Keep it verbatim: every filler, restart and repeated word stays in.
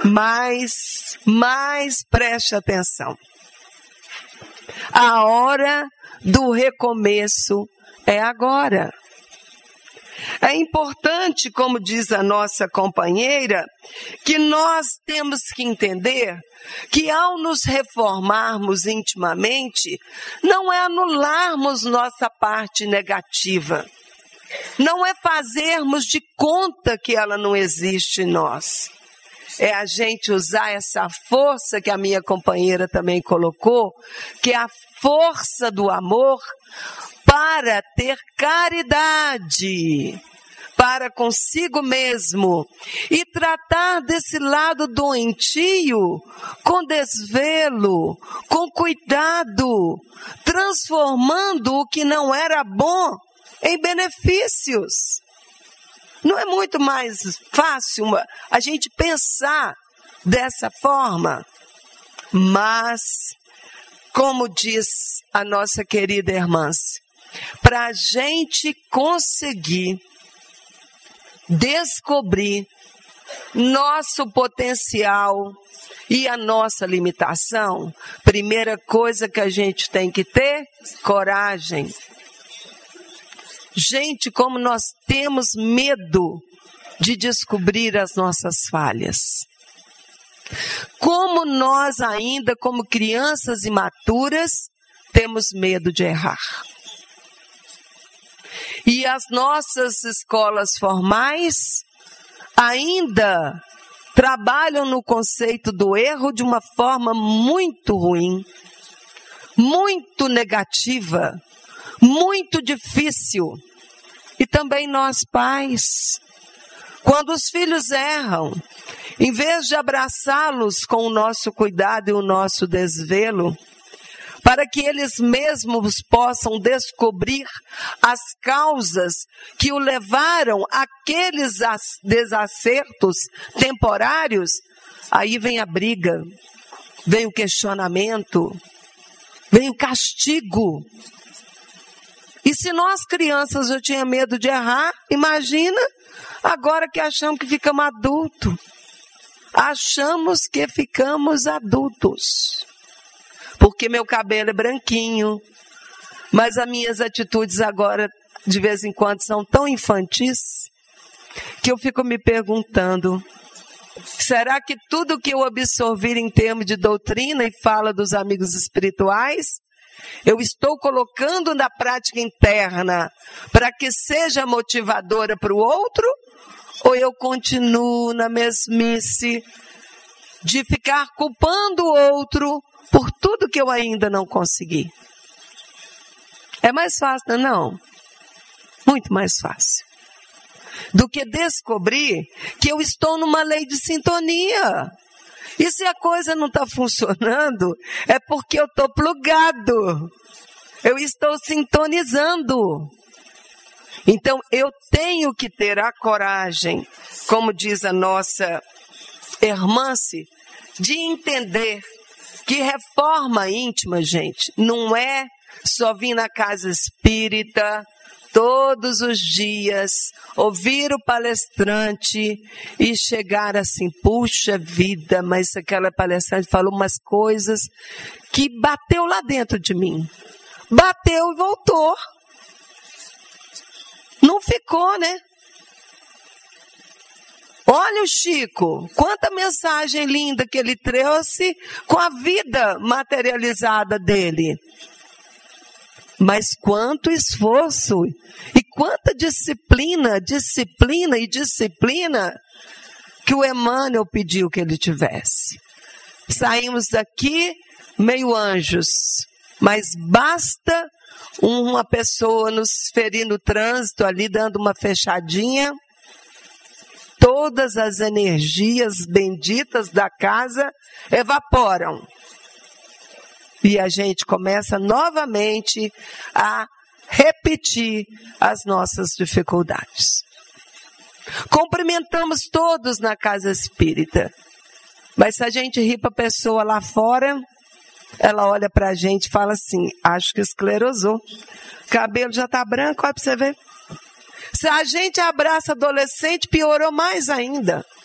Mas, mais preste atenção. A hora do recomeço é agora. É importante, como diz a nossa companheira, que nós temos que entender que ao nos reformarmos intimamente, não é anularmos nossa parte negativa. Não é fazermos de conta que ela não existe em nós. É a gente usar essa força que a minha companheira também colocou, que é a força do amor, para ter caridade para consigo mesmo e tratar desse lado doentio com desvelo, com cuidado, transformando o que não era bom em benefícios. Não é muito mais fácil a gente pensar dessa forma? Mas, como diz a nossa querida irmã, para a gente conseguir descobrir nosso potencial e a nossa limitação, primeira coisa que a gente tem que ter, coragem. Gente, como nós temos medo de descobrir as nossas falhas. Como nós ainda, como crianças imaturas, temos medo de errar. E as nossas escolas formais ainda trabalham no conceito do erro de uma forma muito ruim, muito negativa, muito difícil. E também nós pais, quando os filhos erram, em vez de abraçá-los com o nosso cuidado e o nosso desvelo, para que eles mesmos possam descobrir as causas que o levaram àqueles desacertos temporários, aí vem a briga, vem o questionamento, vem o castigo. E se nós crianças já tínhamos medo de errar, imagina agora que achamos que ficamos adultos. Achamos que ficamos adultos. Porque meu cabelo é branquinho, mas as minhas atitudes agora, de vez em quando, são tão infantis, que eu fico me perguntando, será que tudo que eu absorver em termos de doutrina e fala dos amigos espirituais, eu estou colocando na prática interna para que seja motivadora para o outro? Ou eu continuo na mesmice de ficar culpando o outro por tudo que eu ainda não consegui? É mais fácil, não? Muito mais fácil. Do que descobrir que eu estou numa lei de sintonia. E se a coisa não está funcionando, é porque eu estou plugado. Eu estou sintonizando. Então, eu tenho que ter a coragem, como diz a nossa irmã, de entender que reforma íntima, gente, não é só vir na casa espírita todos os dias, ouvir o palestrante e chegar assim, puxa vida, mas aquela palestrante falou umas coisas que bateu lá dentro de mim. Bateu e voltou. Não ficou, né? Olha o Chico, quanta mensagem linda que ele trouxe com a vida materializada dele. Mas quanto esforço e quanta disciplina, disciplina e disciplina que o Emmanuel pediu que ele tivesse. Saímos daqui meio anjos, mas basta uma pessoa nos ferir no trânsito ali, dando uma fechadinha, todas as energias benditas da casa evaporam. E a gente começa novamente a repetir as nossas dificuldades. Cumprimentamos todos na casa espírita. Mas se a gente ri para a pessoa lá fora, ela olha para a gente e fala assim, acho que esclerosou. O cabelo já está branco, olha para você ver. Se a gente abraça adolescente, piorou mais ainda.